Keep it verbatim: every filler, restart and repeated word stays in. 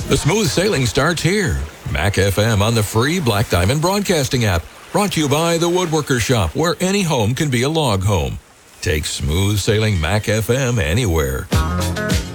The smooth sailing starts here. Mac F M on the free Black Diamond Broadcasting app. Brought to you by The Woodworker Shop, where any home can be a log home. Take smooth sailing Mac F M anywhere.